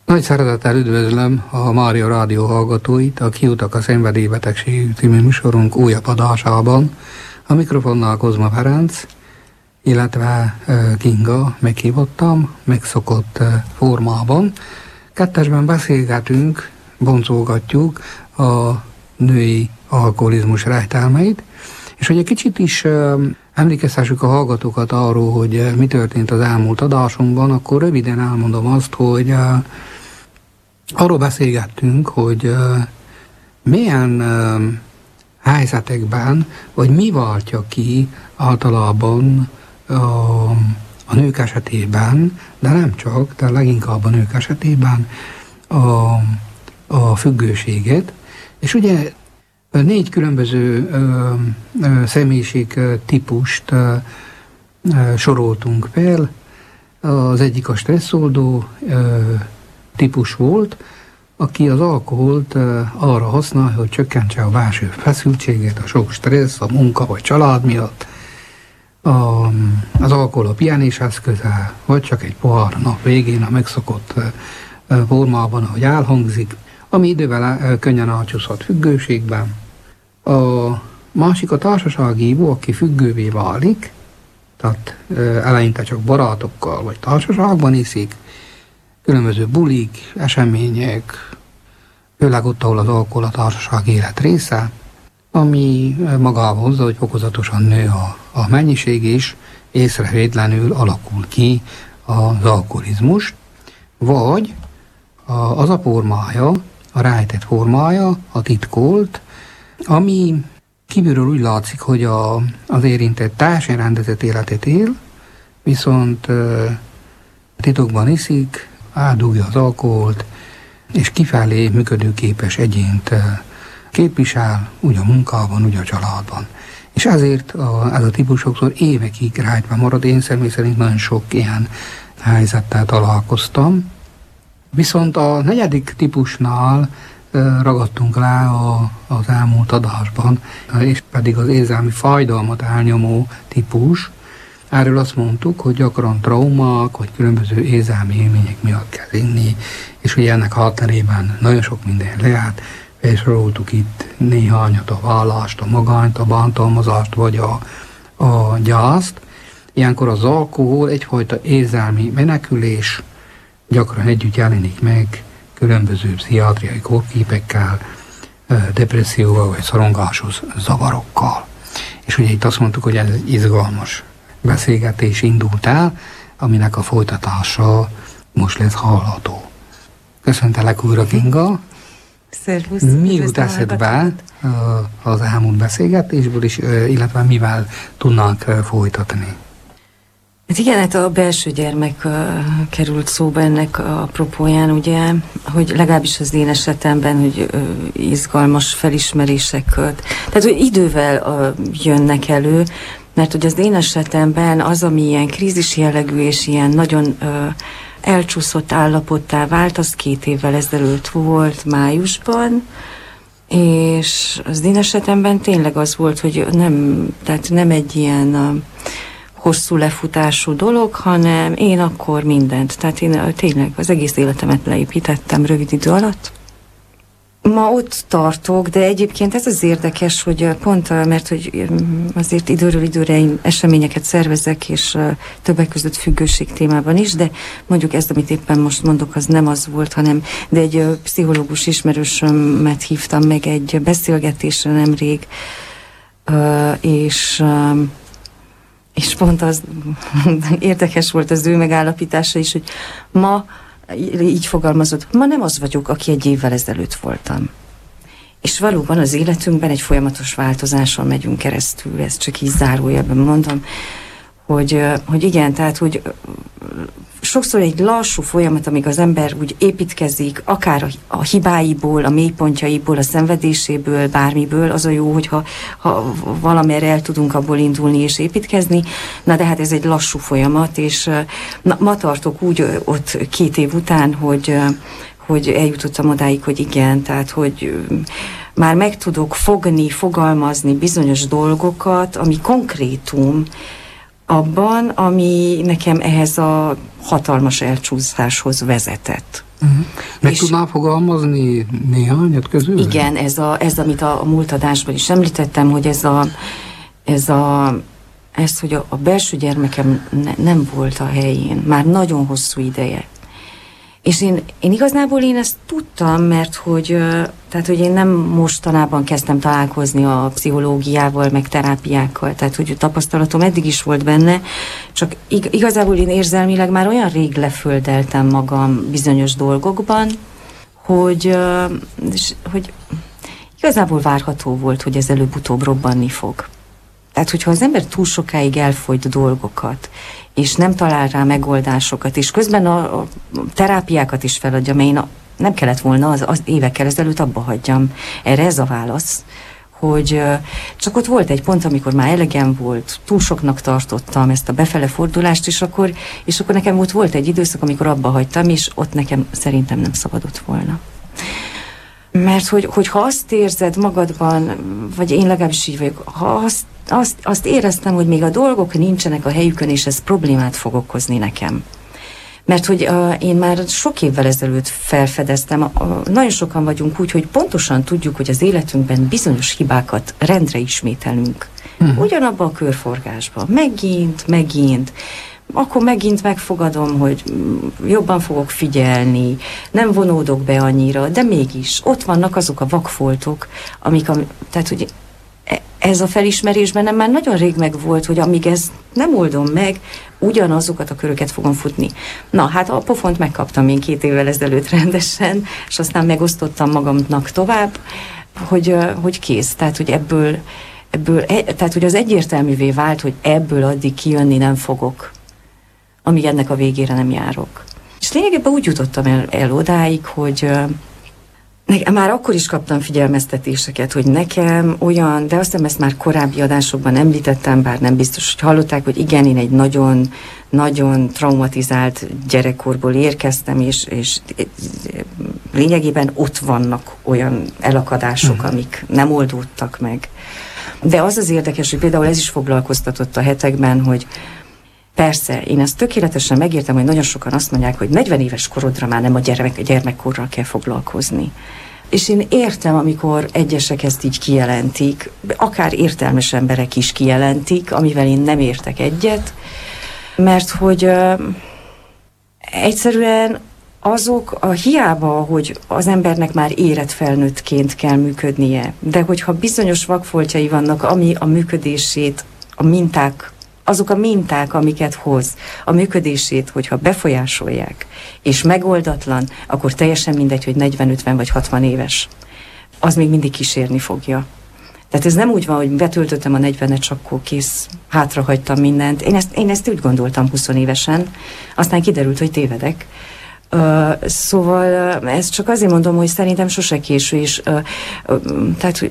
Nagy szeretettel üdvözlöm a Mária Rádió hallgatóit a Kiutak a szenvedélybetegségük című műsorunk újabb adásában. A mikrofonnál Kozma Ferenc, illetve Kinga meghívottam, megszokott formában. Kettesben beszélgetünk, boncolgatjuk a női alkoholizmus rejtelmeit, és hogy egy kicsit is emlékeztessük a hallgatókat arról, hogy mi történt az elmúlt adásunkban, akkor röviden elmondom azt, hogy arról beszélgettünk, hogy milyen helyzetekben, vagy mi váltja ki általában a nők esetében, de nem csak, de leginkább a nők esetében a függőséget. És ugye 4 különböző személyiség típust soroltunk fel. Az egyik a stresszoldó típus volt, aki az alkoholt arra használja, hogy csökkentse a belső feszültséget, a sok stressz, a munka vagy család miatt. Az alkohol a pihenés eszköze, vagy csak egy pohár nap végén a megszokott formában, ahogy elhangzik, ami idővel könnyen átcsúszhat függőségben. A másik a társasági ivó, aki függővé válik, tehát eleinte csak barátokkal vagy társaságban iszik, különböző bulik, események, főleg ott, ahol az alkohol a társaság élet része, ami magával hozza, hogy fokozatosan nő a mennyiség is, észrevétlenül alakul ki az alkoholizmus, vagy az a formája, a rejtett formája, a titkolt, ami kívülről úgy látszik, hogy az érintett teljesen rendezett életet él, viszont titokban iszik, átdugja az alkoholt, és kifelé működőképes egyént képvisel, úgy a munkában, úgy a családban. És ezért ez a típus sokszor évekig rejtve marad. Én személy szerint nagyon sok ilyen helyzettel találkoztam. Viszont a 4. típusnál ragadtunk le az elmúlt adásban, és pedig az érzelmi fájdalmat elnyomó típus. Erről azt mondtuk, hogy gyakran traumák, vagy különböző érzelmi élmények miatt kell inni, és hogy ennek hátterében nagyon sok minden lehet. Felsoroltuk itt néhányat, a vállást, a magányt, a bántalmazást, vagy a gyászt. Ilyenkor az alkohol egyfajta érzelmi menekülés, gyakran együtt jelenik meg különböző pszichiátriai kórképekkel, depresszióval vagy szorongásos zavarokkal. És ugye itt azt mondtuk, hogy ez egy izgalmas beszélgetés indult el, aminek a folytatása most lesz hallható. Köszöntelek újra, Kinga! Szervusz! Mi jut eszedbe az elmúlt beszélgetésből is, illetve mivel tudnánk folytatni? Hát igen, hát a belső gyermek került szóba ennek a propóján, ugye, hogy legalábbis az én esetemben, hogy izgalmas felismeréseket, tehát hogy idővel jönnek elő, mert hogy az én esetemben az, ami ilyen krízis jellegű és ilyen nagyon elcsúszott állapottá vált, az 2 évvel ezelőtt volt, májusban, és az én esetemben tényleg az volt, hogy nem egy ilyen hosszú lefutású dolog, hanem én akkor mindent, tehát én tényleg az egész életemet leépítettem rövid idő alatt. Ma ott tartok, de egyébként ez az érdekes, hogy pont, mert hogy azért időről időre én eseményeket szervezek, és többek között függőség témában is, de mondjuk ezt, amit éppen most mondok, az nem az volt, de egy pszichológus ismerősömet hívtam meg egy beszélgetésre nemrég, és pont az érdekes volt az ő megállapítása is, hogy ma így fogalmazott, ma nem az vagyok, aki 1 évvel ezelőtt voltam. És valóban az életünkben egy folyamatos változáson megyünk keresztül, ezt csak így zárójelben mondom, hogy igen, tehát, hogy sokszor egy lassú folyamat, amíg az ember úgy építkezik, akár a hibáiból, a mélypontjaiból, a szenvedéséből, bármiből, az a jó, hogyha valamerre el tudunk abból indulni és építkezni. Na de hát ez egy lassú folyamat, és ma tartok úgy ott 2 év után, hogy eljutottam odáig, hogy igen, tehát hogy már meg tudok fogni, fogalmazni bizonyos dolgokat, ami konkrétum, abban, ami nekem ehhez a hatalmas elcsúszáshoz vezetett. Meg tudnál fogalmazni néhányat közül? Igen, ez amit a múlt adásban is említettem, hogy hogy a belső gyermekem nem volt a helyén, már nagyon hosszú ideje. És én igazából ezt tudtam, mert hogy én nem mostanában kezdtem találkozni a pszichológiával, meg terápiákkal, tehát hogy a tapasztalatom eddig is volt benne, csak igazából én érzelmileg már olyan rég leföldeltem magam bizonyos dolgokban, hogy igazából várható volt, hogy ez előbb-utóbb robbanni fog. Tehát, hogyha az ember túl sokáig elfolyt dolgokat, és nem talál rá megoldásokat, és közben a terápiákat is feladja, mert én nem kellett volna az évekkel ezelőtt abba hagyjam. Erre ez a válasz, hogy csak ott volt egy pont, amikor már elegem volt, túl soknak tartottam ezt a befele fordulást, és akkor nekem volt egy időszak, amikor abba hagytam, és ott nekem szerintem nem szabadott volna. Mert ha azt érzed magadban, vagy én legalábbis így vagyok, ha azt éreztem, hogy még a dolgok nincsenek a helyükön, és ez problémát fog okozni nekem. Mert hogy én már sok évvel ezelőtt felfedeztem, nagyon sokan vagyunk úgy, hogy pontosan tudjuk, hogy az életünkben bizonyos hibákat rendre ismételünk. Ugyanabba a körforgásba. Megint. Akkor megint megfogadom, hogy jobban fogok figyelni, nem vonódok be annyira, de mégis ott vannak azok a vakfoltok, tehát hogy ez a felismerés bennem már nagyon rég megvolt, hogy amíg ez nem oldom meg, ugyanazokat a köröket fogom futni. Na, hát a pofont megkaptam én 2 évvel ezelőtt rendesen, és aztán megosztottam magamnak tovább, hogy kész. Tehát, hogy tehát, hogy az egyértelművé vált, hogy ebből addig kijönni nem fogok, amíg ennek a végére nem járok. És lényegében úgy jutottam el odáig, hogy már akkor is kaptam figyelmeztetéseket, hogy nekem olyan, de aztán ezt már korábbi adásokban említettem, bár nem biztos, hogy hallották, hogy igen, én egy nagyon, nagyon traumatizált gyerekkorból érkeztem, és lényegében ott vannak olyan elakadások, amik nem oldódtak meg. De az érdekes, hogy például ez is foglalkoztatott a hetekben, hogy persze, én ezt tökéletesen megértem, hogy nagyon sokan azt mondják, hogy 40 éves korodra már nem a gyermekkorral kell foglalkozni. És én értem, amikor egyesek ezt így kijelentik, akár értelmes emberek is kijelentik, amivel én nem értek egyet, mert hogy egyszerűen azok hiába, hogy az embernek már érett felnőttként kell működnie, de hogyha bizonyos vakfoltjai vannak, ami a működését, azok a minták, amiket hoz, a működését, hogyha befolyásolják, és megoldatlan, akkor teljesen mindegy, hogy 40, 50 vagy 60 éves. Az még mindig kísérni fogja. Tehát ez nem úgy van, hogy betöltöttem a 40-et, csak akkor kész, hátrahagytam mindent. Én ezt úgy gondoltam 20 évesen, aztán kiderült, hogy tévedek. Szóval ezt csak azért mondom, hogy szerintem sose késő, és tehát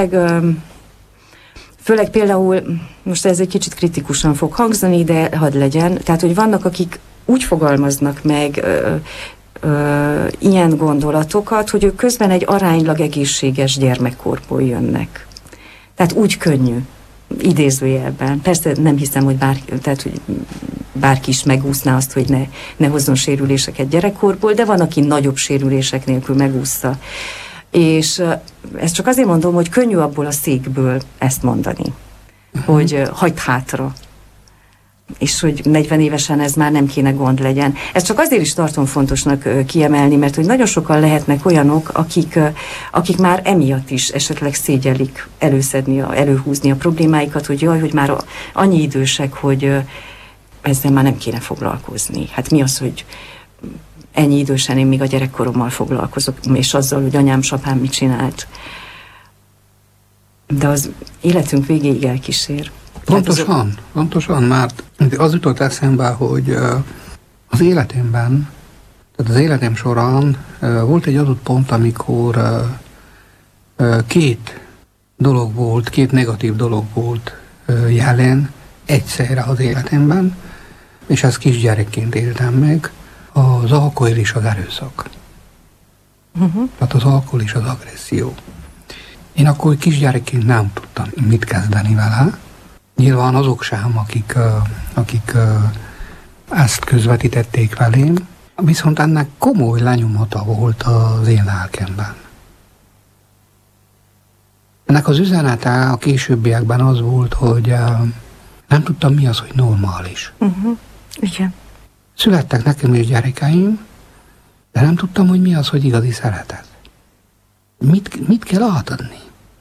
főleg például, most ez egy kicsit kritikusan fog hangzani, de hadd legyen, tehát, hogy vannak, akik úgy fogalmaznak meg ilyen gondolatokat, hogy ők közben egy aránylag egészséges gyermekkorból jönnek. Tehát úgy könnyű, idézőjelben. Persze nem hiszem, hogy bárki is megúszná azt, hogy ne hozzon sérüléseket gyerekkorból, de van, aki nagyobb sérülések nélkül megúszta. És ezt csak azért mondom, hogy könnyű abból a székből ezt mondani, hogy hagyd hátra, és hogy 40 évesen ez már nem kéne gond legyen. Ezt csak azért is tartom fontosnak kiemelni, mert hogy nagyon sokan lehetnek olyanok, akik már emiatt is esetleg szégyellik előhúzni a problémáikat, hogy jaj, hogy már annyi idősek, hogy ezzel már nem kéne foglalkozni. Hát mi az, hogy ennyi idősen én még a gyerekkorommal foglalkozok, és azzal, hogy anyám, apám mit csinált. De az életünk végéig elkísér. Pontosan, mert az jutott eszembe, hogy az életemben, tehát az életem során volt egy adott pont, amikor 2 negatív dolog volt jelen egyszerre az életemben, és ezt kisgyerekként éltem meg, az alkohol és az erőszak. Tehát az alkohol és az agresszió. Én akkor kisgyerekként nem tudtam mit kezdeni vele. Nyilván azok sem, akik ezt közvetítették velém. Viszont ennek komoly lenyomata volt az én lelkemben. Ennek az üzenete a későbbiekben az volt, hogy nem tudtam, mi az, hogy normális. Igen. Születtek nekem is gyerekeim, de nem tudtam, hogy mi az, hogy igazi szeretet. Mit kell átadni?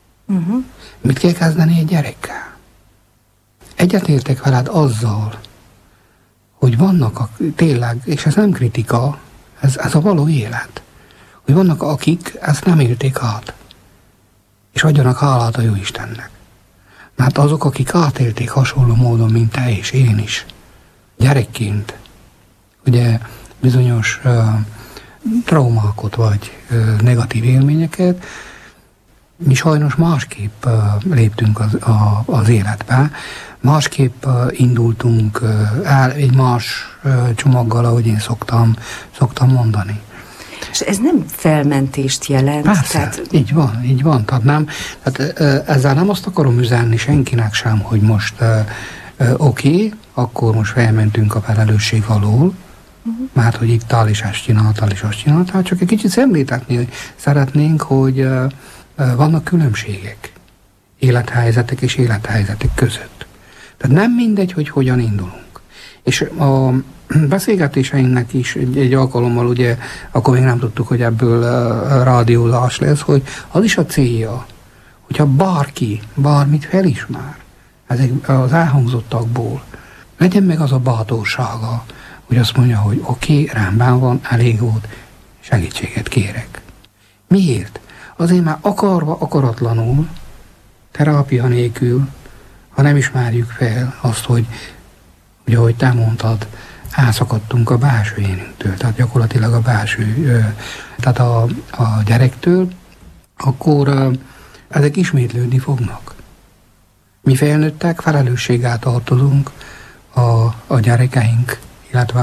Mit kell kezdeni egy gyerekkel? Egyetértek veled azzal, hogy vannak tényleg, és ez nem kritika, ez a való élet, hogy vannak, akik ezt nem élték át, és adjanak hálát a Jóistennek. Mert azok, akik átélték hasonló módon, mint te és én is, gyerekként, ugye bizonyos traumákat vagy negatív élményeket, mi sajnos másképp léptünk az életbe, másképp indultunk el egy más csomaggal, ahogy én szoktam mondani. És ez nem felmentést jelent? Persze, tehát... így van. Tehát ezzel nem azt akarom üzenni senkinek sem, hogy most oké, akkor most felmentünk a felelősség alól, mert hogy itt tal is azt csináltál, csak egy kicsit szemléltetni, hogy szeretnénk, hogy vannak különbségek élethelyzetek és élethelyzetek között. Tehát nem mindegy, hogy hogyan indulunk. És a beszélgetéseinknek is egy alkalommal, ugye, akkor még nem tudtuk, hogy ebből rádiózás lesz, hogy az is a célja, hogyha bárki bármit felismer ezek az elhangzottakból, legyen meg az a bátorsága, hogy azt mondja, hogy oké, rendben van, elég volt, segítséget kérek. Miért? Azért már akarva, akaratlanul, terápia nélkül, ha nem ismerjük fel azt, hogy ugye, ahogy te mondtad, elszakadtunk a belső énünktől, tehát gyakorlatilag a belső, tehát a gyerektől, akkor ezek ismétlődni fognak. Mi felnőttek felelősséggel tartozunk a gyerekeink, illetve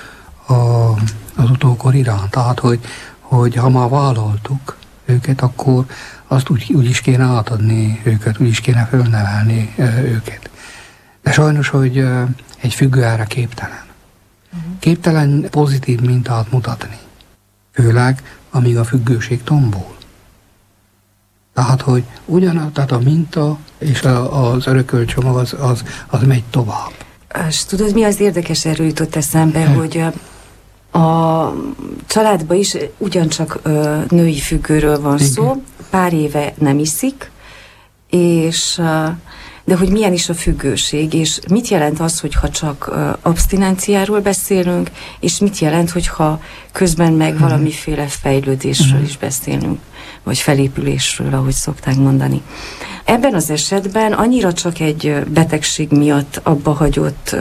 az utókor iránt. Tehát, hogy ha már vállaltuk őket, akkor azt úgy is kéne átadni őket, úgy is kéne fölnevelni őket. De sajnos, hogy egy függő erre képtelen. Képtelen pozitív mintát mutatni. Főleg, amíg a függőség tombol. Tehát, hogy tehát a minta és az örökölcsomag az megy tovább. És tudod, mi az érdekes, erről jutott eszembe, hogy a családban is ugyancsak női függőről van szó, pár éve nem iszik, és de hogy milyen is a függőség, és mit jelent az, hogyha csak abstinenciáról beszélünk, és mit jelent, hogyha közben meg valamiféle fejlődésről is beszélünk, vagy felépülésről, ahogy szokták mondani. Ebben az esetben annyira csak egy betegség miatt abba hagyott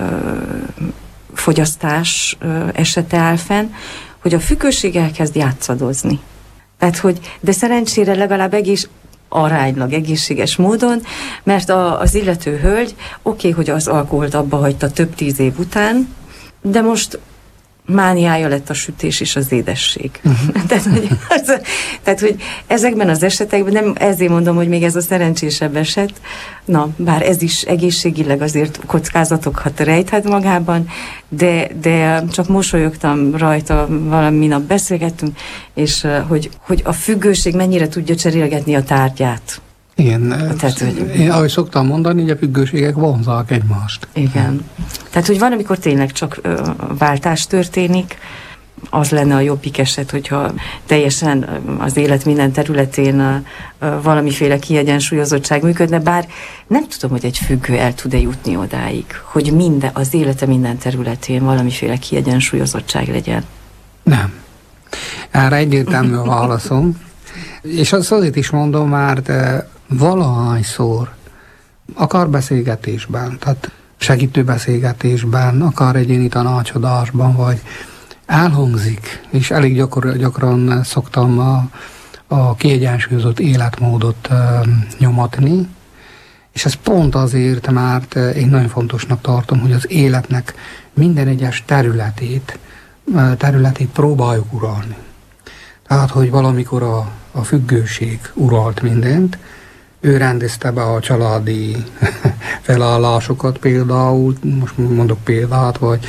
fogyasztás esete áll fenn, hogy a függőség elkezd játszadozni. Tehát, de szerencsére legalább aránylag egészséges módon, mert az illető hölgy oké, hogy az alkoholt abba hagyta több 10 év után, de most mániája lett a sütés és az édesség. Tehát, hogy ezekben az esetekben, nem ezért mondom, hogy még ez a szerencsésebb eset, bár ez is egészségileg azért kockázatokat rejthet magában, de csak mosolyogtam rajta, valami nap beszélgettünk, és hogy a függőség mennyire tudja cserélgetni a tárgyát. Igen, én ahogy szoktam mondani, hogy a függőségek vonzák egymást. Igen. Tehát, hogy van, amikor tényleg csak váltás történik, az lenne a jobbik eset, hogyha teljesen az élet minden területén valamiféle kiegyensúlyozottság működne, bár nem tudom, hogy egy függő el tud-e jutni odáig, hogy az élete minden területén valamiféle kiegyensúlyozottság legyen. Nem. Erre egyértelmű a válaszom. És azt azért is mondom, mert valahányszor, akár beszélgetésben, tehát segítő beszélgetésben, akár egyéni tanácsadásban, vagy elhangzik, és elég gyakran szoktam a kiegyensúlyozott életmódot nyomatni, és ez pont azért, mert én nagyon fontosnak tartom, hogy az életnek minden egyes területét próbáljuk uralni. Tehát, hogy valamikor a függőség uralt mindent, ő rendezte be a családi felállásokat például, most mondok példát,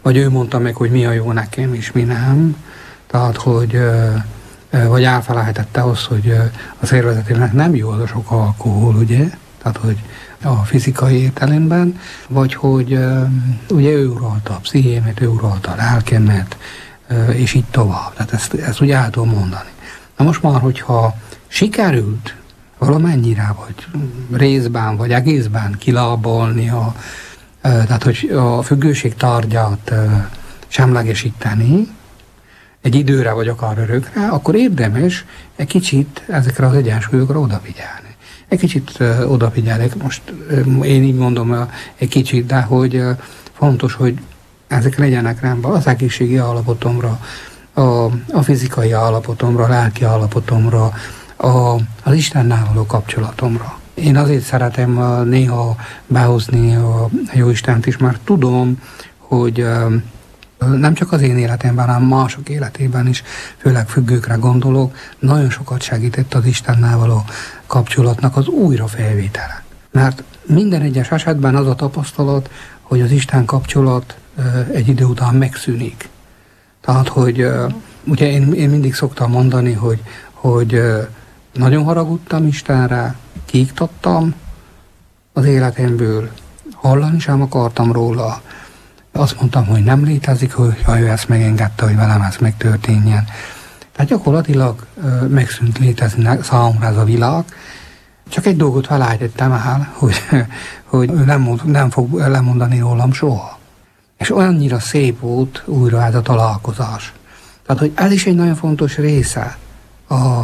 vagy ő mondta meg, hogy mi a jó nekem, és mi nem. Tehát, hogy vagy elfelejtette azt, hogy a szervezetének nem jó az a sok alkohol, ugye? Tehát, hogy a fizikai értelemben, vagy hogy ugye ő uralta a pszichémet, ő uralta a lelkemet, és így tovább. Tehát ezt ugye el tudom mondani. Na most már, hogyha sikerült valamennyire, vagy részben, vagy egészben kilábalni tehát, hogy a függőség tárgyát semlegesíteni egy időre, vagy akár örökre, akkor érdemes egy kicsit ezekre az egyensúlyokra odafigyelni. Egy kicsit odafigyelek, most én így mondom egy kicsit, de hogy fontos, hogy ezek legyenek rendben az egészségi állapotomra, a fizikai állapotomra, a lelki állapotomra, az Istennel való kapcsolatomra. Én azért szeretem néha behozni a Jóistent is, mert tudom, hogy nem csak az én életemben, hanem mások életében is, főleg függőkre gondolok, nagyon sokat segített az Istennel való kapcsolatnak az újra felvétele. Mert minden egyes esetben az a tapasztalat, hogy az Isten kapcsolat egy idő után megszűnik. Tehát, hogy ugye én mindig szoktam mondani, hogy nagyon haragudtam Istenre, kiiktattam az életemből, hallani sem akartam róla. Azt mondtam, hogy nem létezik, hogy ő ezt megengedte, hogy velem ez megtörténjen. Tehát gyakorlatilag megszűnt létezni számomra ez a világ. Csak egy dolgot felejtettem el, hogy ő nem fog lemondani rólam soha. És olyannyira szép volt újra ez a találkozás. Tehát, hogy ez is egy nagyon fontos része